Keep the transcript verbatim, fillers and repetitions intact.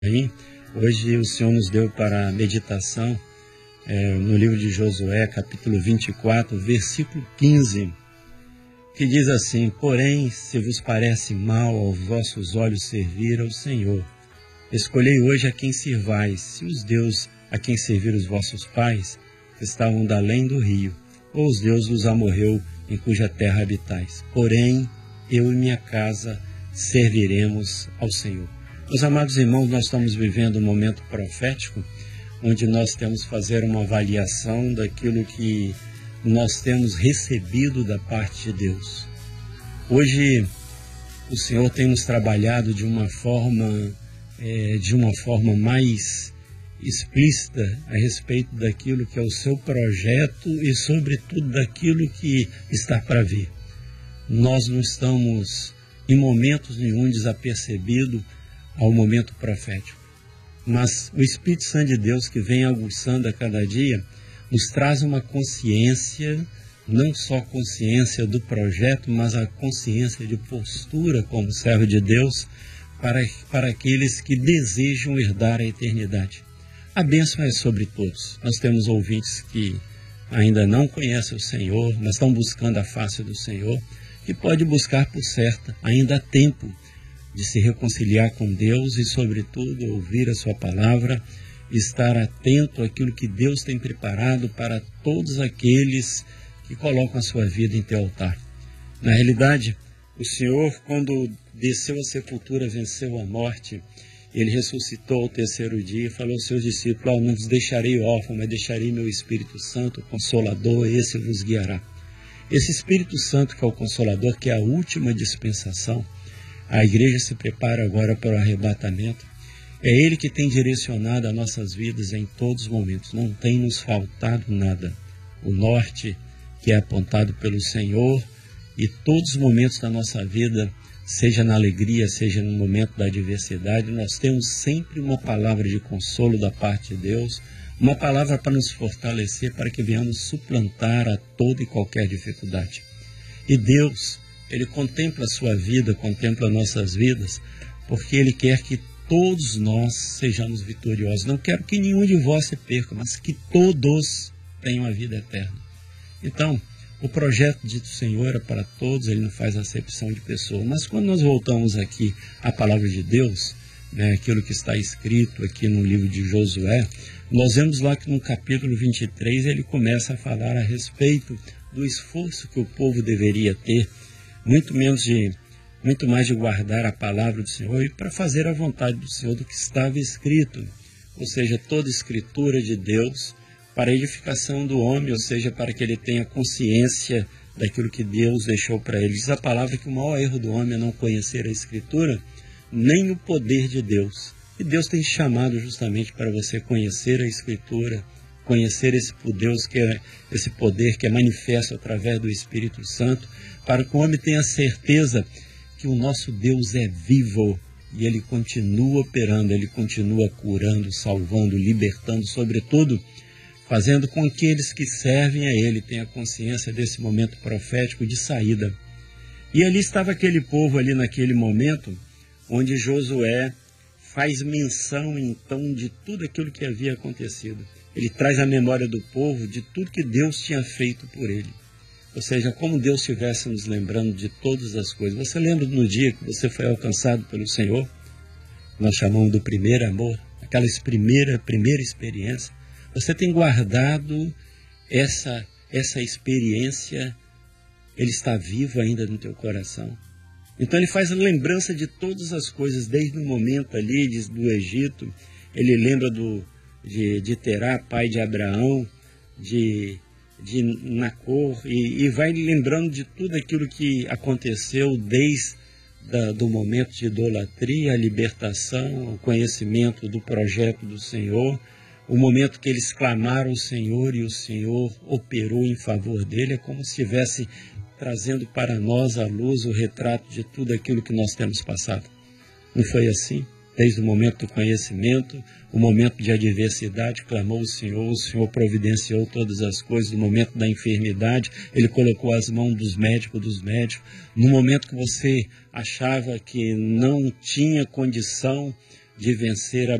Aí, hoje o Senhor nos deu para a meditação é, no livro de Josué, capítulo vinte e quatro, versículo quinze, que diz assim: porém, se vos parece mal aos vossos olhos servir ao Senhor, escolhei hoje a quem sirvais, se os deuses a quem serviram os vossos pais, que estavam da além do rio, ou os deuses dos amorreus, em cuja terra habitais. Porém, eu e minha casa serviremos ao Senhor. Meus amados irmãos, nós estamos vivendo um momento profético, onde nós temos que fazer uma avaliação daquilo que nós temos recebido da parte de Deus. Hoje, o Senhor tem nos trabalhado de uma forma, é, de uma forma mais explícita a respeito daquilo que é o seu projeto e, sobretudo, daquilo que está para vir. Nós não estamos, em momentos nenhum, desapercebidos ao momento profético. Mas o Espírito Santo de Deus, que vem aguçando a cada dia, nos traz uma consciência, não só consciência do projeto, mas a consciência de postura como servo de Deus para, para aqueles que desejam herdar a eternidade. A bênção é sobre todos. Nós temos ouvintes que ainda não conhecem o Senhor, mas estão buscando a face do Senhor, que pode buscar por certa, ainda há tempo de se reconciliar com Deus e, sobretudo, ouvir a sua palavra, estar atento àquilo que Deus tem preparado para todos aqueles que colocam a sua vida em teu altar. Na realidade, o Senhor, quando desceu à sepultura, venceu a morte, Ele ressuscitou ao terceiro dia e falou aos seus discípulos: oh, não vos deixarei órfão, mas deixarei meu Espírito Santo, o Consolador, esse vos guiará. Esse Espírito Santo, que é o Consolador, que é a última dispensação, a igreja se prepara agora para o arrebatamento. É Ele que tem direcionado as nossas vidas em todos os momentos. Não tem nos faltado nada. O norte que é apontado pelo Senhor, e todos os momentos da nossa vida, seja na alegria, seja no momento da adversidade, nós temos sempre uma palavra de consolo da parte de Deus, uma palavra para nos fortalecer, para que venhamos suplantar a toda e qualquer dificuldade. E Deus, Ele contempla a sua vida, contempla nossas vidas, porque Ele quer que todos nós sejamos vitoriosos. Não quero que nenhum de vós se perca, mas que todos tenham a vida eterna. Então, o projeto do Senhor é para todos, Ele não faz acepção de pessoa. Mas quando nós voltamos aqui à palavra de Deus, né, aquilo que está escrito aqui no livro de Josué, nós vemos lá que no capítulo vinte e três ele começa a falar a respeito do esforço que o povo deveria ter, muito menos de, muito mais de guardar a palavra do Senhor e para fazer a vontade do Senhor do que estava escrito. Ou seja, toda a escritura de Deus para a edificação do homem, ou seja, para que ele tenha consciência daquilo que Deus deixou para ele. Diz a palavra que o maior erro do homem é não conhecer a escritura, nem o poder de Deus. E Deus tem chamado justamente para você conhecer a escritura, conhecer esse poder, que é, esse poder que é manifesto através do Espírito Santo, para que o homem tenha certeza que o nosso Deus é vivo e Ele continua operando, Ele continua curando, salvando, libertando, sobretudo, fazendo com que aqueles que servem a Ele tenham consciência desse momento profético de saída. E ali estava aquele povo ali naquele momento, onde Josué faz menção então de tudo aquilo que havia acontecido. Ele traz a memória do povo de tudo que Deus tinha feito por ele. Ou seja, como Deus estivesse nos lembrando de todas as coisas. Você lembra no dia que você foi alcançado pelo Senhor? Nós chamamos do primeiro amor, aquela primeira, primeira experiência. Você tem guardado essa, essa experiência, ele está vivo ainda no teu coração. Então ele faz a lembrança de todas as coisas, desde o momento ali de, do Egito, ele lembra do, de, de Terá, pai de Abraão, de, de Nacor, e, e vai lembrando de tudo aquilo que aconteceu desde da, do momento de idolatria, a libertação, o conhecimento do projeto do Senhor, o momento que eles clamaram ao Senhor e o Senhor operou em favor dele. É como se estivesse trazendo para nós à luz o retrato de tudo aquilo que nós temos passado. Não foi assim? Desde o momento do conhecimento, o momento de adversidade, clamou o Senhor, o Senhor providenciou todas as coisas. No momento da enfermidade, Ele colocou as mãos dos médicos, dos médicos. No momento que você achava que não tinha condição de vencer a